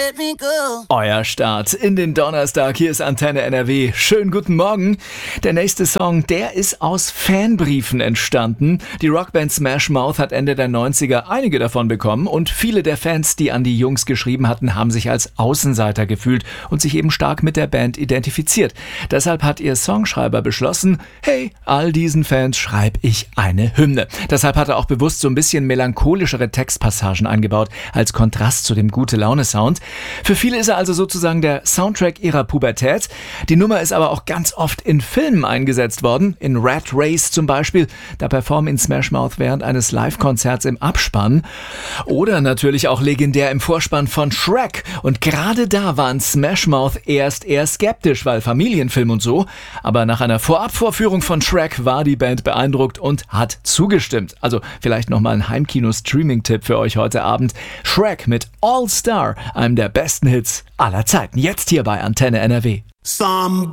let me go. Euer Start in den Donnerstag. Hier ist Antenne NRW. Schönen guten Morgen. Der nächste Song, der ist aus Fanbriefen entstanden. Die Rockband Smash Mouth hat Ende der 90er einige davon bekommen und viele der Fans, die an die Jungs geschrieben hatten, haben sich als Außenseiter gefühlt und sich eben stark mit der Band identifiziert. Deshalb hat ihr Songschreiber beschlossen, hey, all diesen Fans schreibe ich eine Hymne. Deshalb hat er auch bewusst so ein bisschen melancholischere Textpassagen eingebaut, als Kontrast zu dem Gute-Laune-Sound. Für viele ist er also sozusagen der Soundtrack ihrer Pubertät. Die Nummer ist aber auch ganz oft in Filmen eingesetzt worden. In Rat Race zum Beispiel. Da performen in Smash Mouth während eines Live-Konzerts im Abspann. Oder natürlich auch legendär im Vorspann von Shrek. Und gerade da waren Smash Mouth erst eher skeptisch, weil Familienfilm und so. Aber nach einer Vorabvorführung von Shrek war die Band beeindruckt und hat zugestimmt. Also vielleicht nochmal ein Heimkino-Streaming-Tipp für euch heute Abend. Shrek mit All Star, einem der besten Hits aller Zeiten. Jetzt hier bei Antenne NRW.